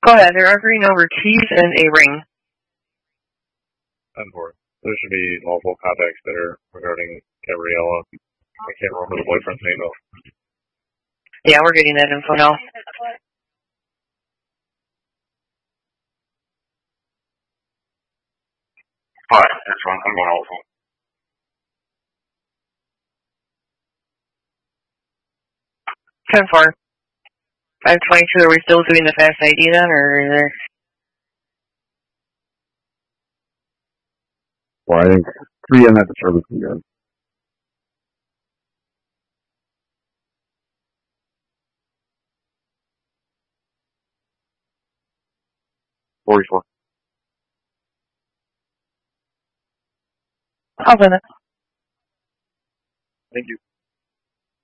Go ahead. They're arguing over keys and a ring. 10-4. There should be multiple contacts there regarding Gabriella. I can't remember the boyfriend's name though. Yeah, we're getting that info now. Alright, that's fine. I'm going also. 10-4. 522, are we still doing the fast ID then, or is there... Well, I think 3M at the service again. $44. I'll send it. Thank you.